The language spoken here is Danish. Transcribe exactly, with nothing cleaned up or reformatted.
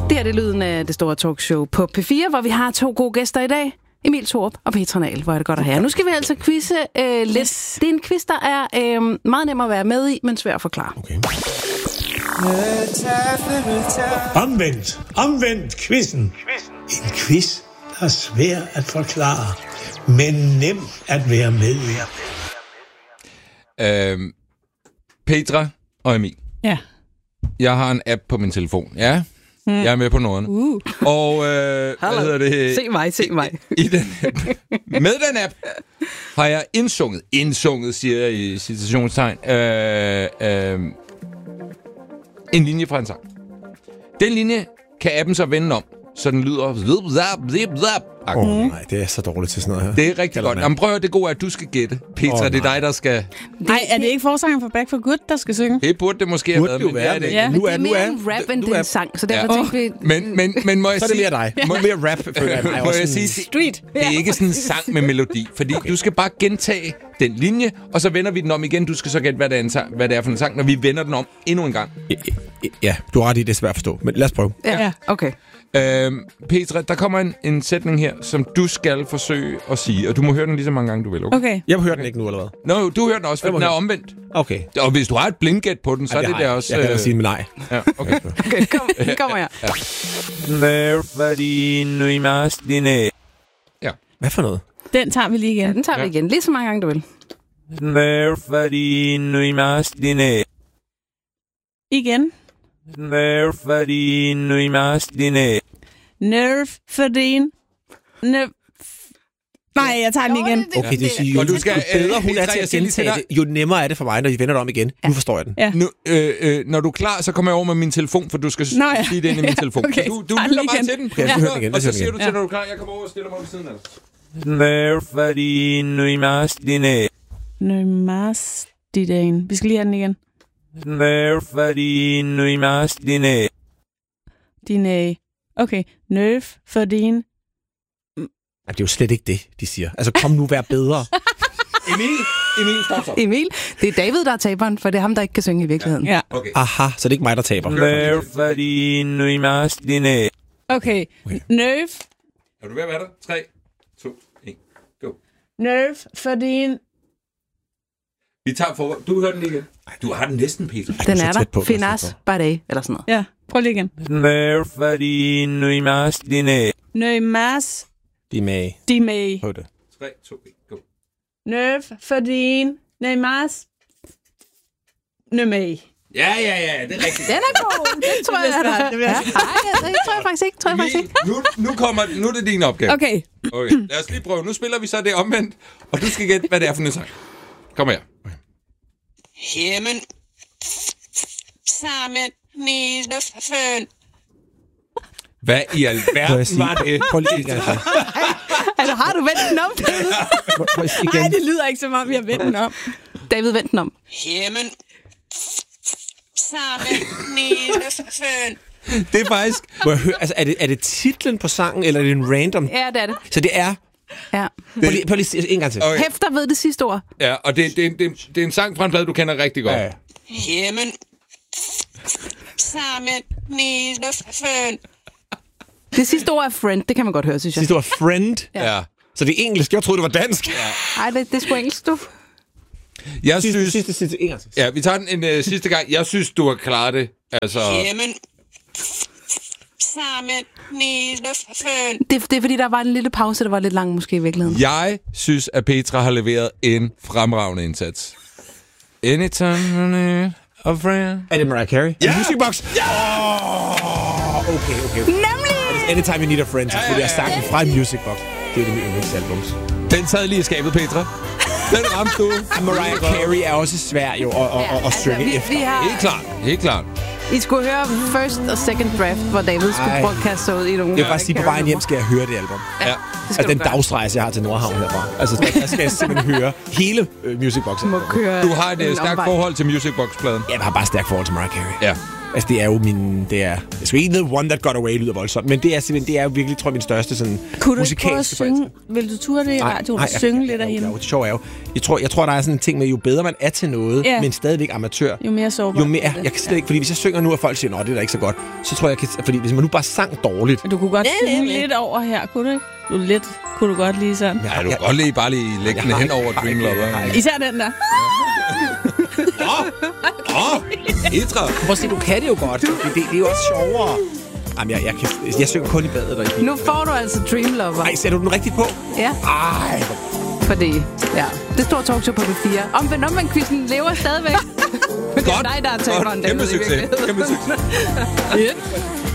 Det er det lyden af det store talkshow på P fire, hvor vi har to gode gæster i dag. Emil Thorup og Petra Nahl, hvor er det godt at have. Nu skal vi altså quizze øh, lidt. Yes. Det er en quiz, der er øh, meget nem at være med i, men svær at forklare. Okay. Omvendt. Omvendt quizzen. En quiz, der er svær at forklare, men nem at være med i. Øhm, Petra og Emil. Ja. Jeg har en app på min telefon. Ja, mm. jeg er med på noget. Uh. Og øh, hvad hedder det? Se mig, se mig. I, i den app, med den app har jeg indsunget, indsunget, siger jeg i citationstegn, øh, øh, en linje fra en sang. Den linje kan appen så vende om, så den lyder... Åh oh, nej, det er så dårligt til sådan noget her. Det er rigtig godt. Jamen, prøv at det gode er, at du skal gætte. Petra, oh, det er dig, der skal... Nej, er det ikke forsangeren for Back for Good, der skal synge? Det burde det måske have været, men det er det ikke. Ja. Nu er, nu er, det er mere en rap, end det er en sang, så derfor ja. tænkte vi... Men, men, men må jeg så er det mere dig. Må, mere rap, føler jeg mig. Må jeg sige, Street. Det er ikke sådan en sang med melodi, fordi okay. du skal bare gentage den linje, og så vender vi den om igen. Du skal så gætte, hvad det er, en sang, hvad det er for en sang, når vi vender den om endnu en gang. Ja, du har ret i, det er svært at forstå, men lad os prøve. Ja, okay. Øhm, Petra, der kommer en, en sætning her, som du skal forsøge at sige, og du må høre den lige så mange gange, du vil. Okay? Okay. Jeg må høre den ikke nu, eller hvad? Nå, no, du hører den også, for den er omvendt. Okay. Og hvis du har et blindgæt på den, så ja, det er det der også... Jeg kan da øh... sige nej. Ja, okay. Okay, kom, kommer jeg. Ja. Ja. Hvad for noget? Den tager vi lige igen. Ja, den tager vi igen. Lige så mange gange, du vil. Igen. Nerf for din. Nerf. Nej, jeg tager den igen. Okay, det vil sige, jo, og du skal, jo bedre hun er til at gentage det, jo nemmere er det for mig, når vi vender det om igen. Nu forstår jeg den. Ja. Nu, øh, øh, når du er klar, så kommer jeg over med min telefon, for du skal Nå, ja. sige det ind i min telefon. Okay, du du lytter bare igen. til den, Ja, ja. igen, og så siger igen. du til, når du er klar, jeg kommer over og stiller mig ved siden af dig. Nøjmastidane. Vi skal lige have den igen. Dine. Okay. Nerf for din. Ja, det er jo slet ikke det, de siger. Altså, kom nu, vær bedre. Emil, Emil, stop så. Emil, det er David, der er taberen, for det er ham, der ikke kan synge i virkeligheden. Ja. Okay. Aha, så det er ikke mig, der taber. Okay. Nerf. Er du ved at være der? tre, to, et, go. Nerf for din. Vi tager for... Du hører den lige igen. Ej, du har den næsten, Peter. Den er der. Finas Bade, eller sådan noget. Ja, prøv lige igen. Nerf for din nøjmastidane. Nøjmas. De er med. De med. Prøv det. tre, to, et, go. Nerf for din. Nøjmas. Nømag. Ja, ja, ja, det er rigtigt. Den er god. Det tror jeg, det er der. det bliver Ja. Nej, det tror jeg faktisk ikke. Tror jeg faktisk ikke. Nu, nu, kommer, nu er det din opgave. Okay. Okay, lad os lige prøve. Nu spiller vi så det omvendt, og du skal gætte, hvad det er for en sang. Kom her. Jamen, sammen med føn. Hvad i alverden var det? Prøv lige igen. Altså, har du vendt den om, David? Nej, det lyder ikke som om, vi har vendt den om. David, vend den om. Jamen, sammen med føn. Det er faktisk... Må jeg høre, altså, er det, er det titlen på sangen, eller er det en random? Ja, det er det. Så det er... Ja. Prøv lige, prøv lige en gang til. Okay. Hæfter ved det sidste ord. Ja, og det, det, det, det er en sang fra en plade, du kender rigtig godt. Ja. Jamen, sammen med føn. Det sidste ord er friend, det kan man godt høre, synes jeg. Sidste ord er friend. Ja. Så det er engelsk. Jeg troede, det var dansk. Nej, det, det er sgu engelsk, du. Jeg Sidste, synes... sidste, sidste, en gang til. Ja, vi tager den en uh, sidste gang. Jeg synes, du har klaret det. Altså... Jamen, sammen med føn. Det, det er fordi, der var en lille pause, der var lidt lang måske i virkeligheden. Jeg synes, at Petra har leveret en fremragende indsats. Anytime a friend. Er det Mariah Carey? Ja! Music Box? Ja! Oh, okay, okay. Nemlig! Anytime You Need a Friend, så skulle jeg sangen fra Music Box. Det er det mit yndlingsalbums. Den sad lige i skabet, Petra. Den ramte du. Mariah Carey er også svær jo at, at, at, at synge vi, efter. vi har, Helt klart, helt klart. I skulle høre first og second draft, hvor David skulle Ej. broadcaste sig ud i nogle... Jeg vil bare sige, på vejen hjem skal jeg høre det album. Ja. Altså den dagsrejse, jeg har til Nordhavn herfra. Altså der, der skal jeg simpelthen høre hele uh, Music Box. Må køre Du har et en uh, stærkt omvej. forhold til Music Box-pladen. Jeg har bare stærkt forhold til Mariah Carey. Ja. Altså, det er jo min... Det er... Jeg skal ikke The One That Got Away lyder voldsomt, men det er simpelthen... Det er jo virkelig, tror jeg, min største sådan Kunne du ikke prøve at musikalske synge? forelskelse. Vil du ture det i Nej, radioen nej, og jeg- synge jeg- lidt af jeg- hende? jeg- Det sjove er jo... Jeg tror, jeg tror, der er sådan en ting med, jo bedre man er til noget, Ja. men stadigvæk amatør, Jo mere sårbar. jo mere... Jeg kan slet ikke... Fordi hvis jeg synger nu, og folk siger, nå, det er da ikke så godt, så tror jeg, jeg kan... Fordi hvis man nu bare sang dårligt... Du kunne godt synge lidt over her, kunne du ikke? Du lidt, kunne du godt lige sådan. Ja, du kan godt lige bare lige lægge den Jeg har hen over ikke- Dream jeg har Lover. ikke- Især den der. Åh, Etra. Prøv at se, du kan det jo godt. Det, det, det er jo også sjovere. Jamen, jeg, jeg, kan, jeg synger kun i badet og i bilen. Nu får du altså Dream Lover. Ej, sætter du den rigtigt på? Ja, Ej, fordi... Ja, det står talkshow på P fire. Omvendt, omvendt, quizzen lever stadigvæk. Men det er Godt. dig, der er taberen. Godt. Kæmpe derude i succes. virkeligheden. Kæmpe succes. Ja.